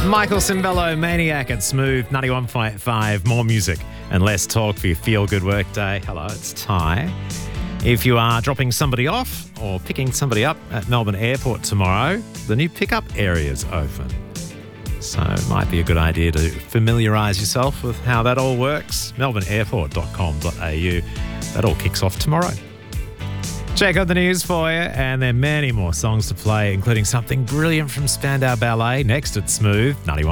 Michael Cimbello, Maniac at Smooth 91.5. More music and less talk for your feel-good workday. Hello, it's Ty. If you are dropping somebody off or picking somebody up at Melbourne Airport tomorrow, the new pickup area is open. So it might be a good idea to familiarise yourself with how that all works. melbourneairport.com.au. That all kicks off tomorrow. Check out the news for you, and there are many more songs to play, including something brilliant from Spandau Ballet next at Smooth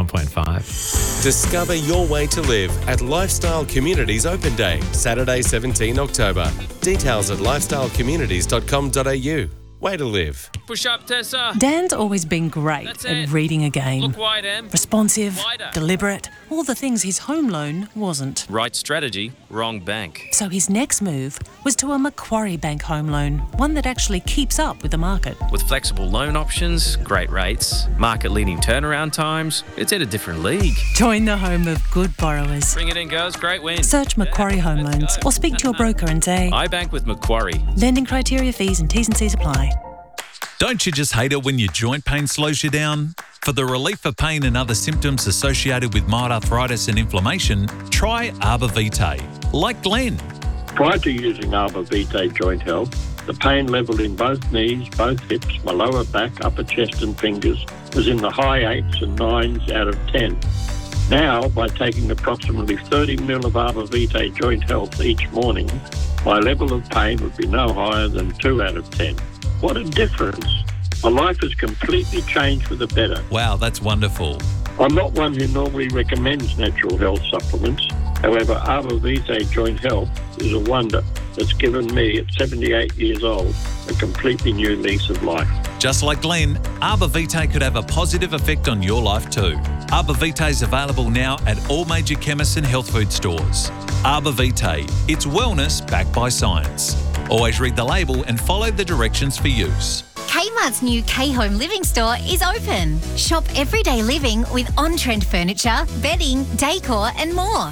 91.5. Discover your way to live at Lifestyle Communities Open Day, Saturday 17 October. Details at lifestylecommunities.com.au. Way to live. Push up, Tessa. Dan's always been great at reading a game. Look wide, Em. Responsive, Wider. deliberate, all the things his home loan wasn't. Right strategy, wrong bank. So his next move was to a Macquarie Bank home loan, one that actually keeps up with the market. With flexible loan options, great rates, market-leading turnaround times, it's in a different league. Join the home of good borrowers. Bring it in, girls. Great win. Search Macquarie Home Loans or speak to your broker and say, I bank with Macquarie. lending criteria, fees and T's and C's apply. Don't you just hate it when your joint pain slows you down? For the relief of pain and other symptoms associated with mild arthritis and inflammation, try Arbor Vitae. Like Glenn. Prior to using Arbor Vitae Joint Health, the pain level in both knees, both hips, my lower back, upper chest and fingers was in the high 8s and 9s out of 10. Now, by taking approximately 30 ml of Arbor Vitae Joint Health each morning, my level of pain would be no higher than 2 out of 10. What a difference. My life has completely changed for the better. Wow, that's wonderful. I'm not one who normally recommends natural health supplements. However, Arbor Vitae Joint Health is a wonder that's given me, at 78 years old, a completely new lease of life. Just like Glenn, Arbor Vitae could have a positive effect on your life too. Arbor Vitae is available now at all major chemists and health food stores. Arbor Vitae, it's wellness backed by science. Always read the label and follow the directions for use. Kmart's new K-Home Living store is open. Shop everyday living with on-trend furniture, bedding, decor and more.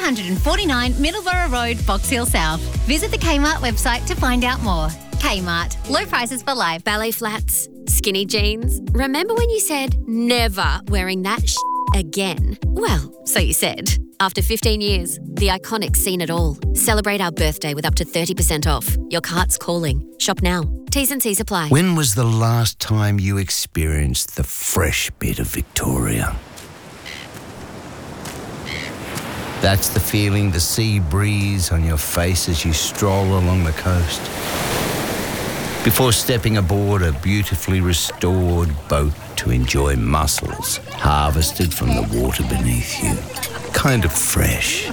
249 Middleborough Road, Box Hill South. Visit the Kmart website to find out more. Kmart, low prices for life. Ballet flats, skinny jeans. Remember when you said never wearing that again? Well, so you said. After 15 years, the Iconic's seen it all. Celebrate our birthday with up to 30% off. Your cart's calling. Shop now. T's and C's apply. When was the last time you experienced the fresh bit of Victoria? That's the feeling, the sea breeze on your face as you stroll along the coast. Before stepping aboard a beautifully restored boat to enjoy mussels harvested from the water beneath you. Kind of fresh.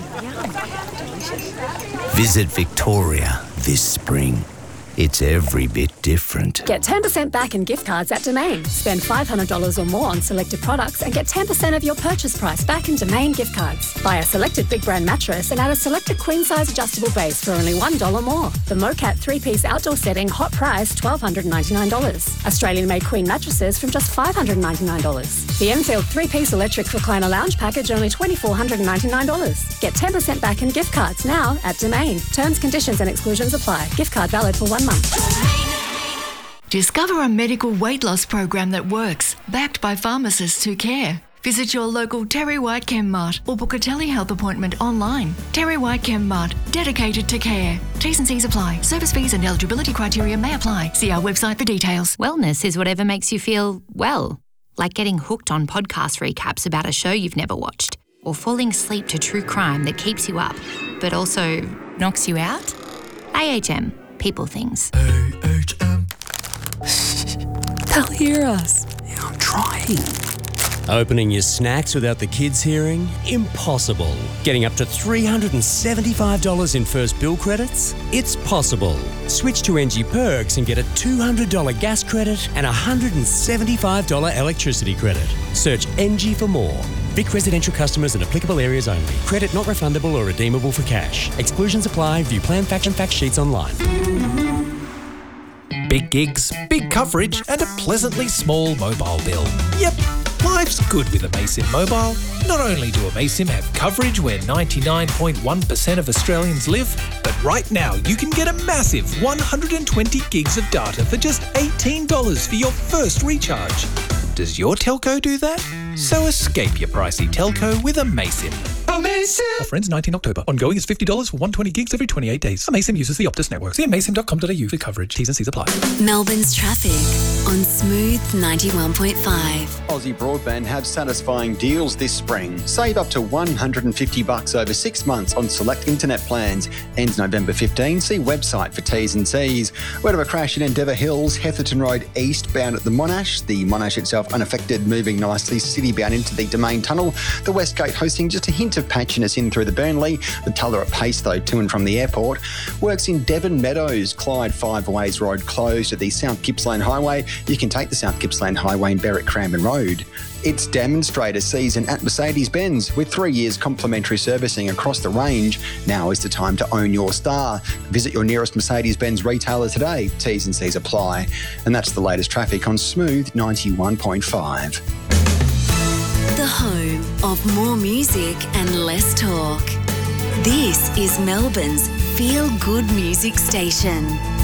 Visit Victoria this spring. It's every bit different. Get 10% back in gift cards at Domain. Spend $500 or more on selected products and get 10% of your purchase price back in Domain gift cards. Buy a selected big brand mattress and add a selected queen size adjustable base for only $1 more. The Mocat 3-piece outdoor setting, hot price $1,299. Australian made queen mattresses from just $599. The Enfield 3-piece electric recliner lounge package, only $2,499. Get 10% back in gift cards now at Domain. Terms, conditions and exclusions apply. Gift card valid for 1 month. Discover a medical weight loss program that works, backed by pharmacists who care. Visit your local Terry White Chemmart or book a telehealth appointment online. Terry White Chemmart, dedicated to care. T's and C's apply. Service fees and eligibility criteria may apply. See our website for details. Wellness is whatever makes you feel well, like getting hooked on podcast recaps about a show you've never watched, or falling asleep to true crime that keeps you up, but also knocks you out. AHM. People things. AHM. They'll hear us. Yeah, I'm trying. Opening your snacks without the kids hearing? Impossible. Getting up to $375 in first bill credits? It's possible. Switch to NG Perks and get a $200 gas credit and a $175 electricity credit. Search NG for more. Vic residential customers and applicable areas only. Credit not refundable or redeemable for cash. Exclusions apply. View plan fact and fact sheets online. Big gigs, big coverage and a pleasantly small mobile bill. Yep, life's good with Amaysim Mobile. Not only do Amaysim have coverage where 99.1% of Australians live, but right now you can get a massive 120 gigs of data for just $18 for your first recharge. Does your telco do that? So escape your pricey telco with Amaysim. Offer ends 19 October. Ongoing is $50 for 120 gigs every 28 days. Amaysim uses the Optus network. See amaysim.com.au for coverage. T's and C's apply. Melbourne's traffic on Smooth 91.5. Aussie Broadband have satisfying deals this spring. Save up to $150 over 6 months on select internet plans. Ends November 15. See website for T's and C's. Word of a crash in Endeavour Hills, Hetherton Road eastbound at the Monash. The Monash itself unaffected, moving nicely citybound into the Domain Tunnel. The West Gate hosting just a hint of patchiness in through the Burnley. The Tulla at pace though, to and from the airport. Works in Devon Meadows, Clyde Five Ways Road closed at the South Gippsland Highway. You can take the South Gippsland Highway in Berwick-Cranbourne Road. It's demonstrator season at Mercedes-Benz with 3 years complimentary servicing across the range. Now is the time to own your star. Visit your nearest Mercedes-Benz retailer today. T's and C's apply. And that's the latest traffic on Smooth 91.5. The home of more music and less talk. This is Melbourne's feel-good music station.